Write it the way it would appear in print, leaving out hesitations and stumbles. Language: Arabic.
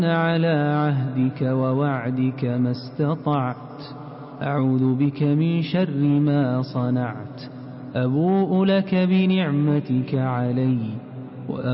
على عهدك ووعدك ما استطعت، أعوذ بك من شر ما صنعت، أبوء لك بنعمتك علي